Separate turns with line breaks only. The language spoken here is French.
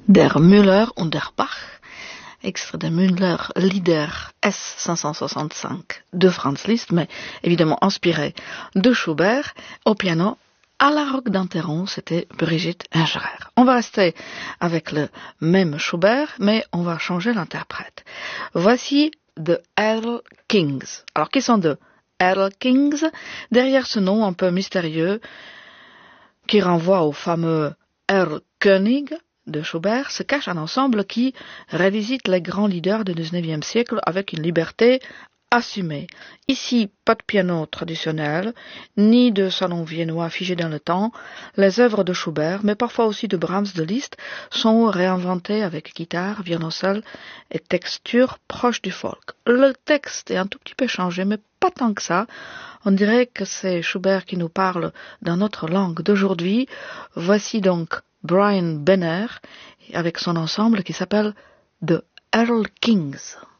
Der Müller und der Bach, extrait de Müller Lieder S 565 de Franz Liszt, mais évidemment inspiré de Schubert. Au piano, à la roque d'Anteron, c'était Brigitte Ingerer. On va rester avec le même Schubert, mais on va changer l'interprète. Voici The Earl Kings. Alors, qui sont The Earl Kings? Derrière ce nom un peu mystérieux, qui renvoie au fameux Erlkönig de Schubert, se cache un ensemble qui revisite les grands leaders du XIXe siècle avec une liberté assumée. Ici, pas de piano traditionnel, ni de salon viennois figé dans le temps. Les œuvres de Schubert, mais parfois aussi de Brahms, de Liszt, sont réinventées avec guitare, violoncelle et texture proche du folk. Le texte est un tout petit peu changé, mais pas tant que ça. On dirait que c'est Schubert qui nous parle dans notre langue d'aujourd'hui. Voici donc Brian Benner avec son ensemble qui s'appelle The Earl Kings.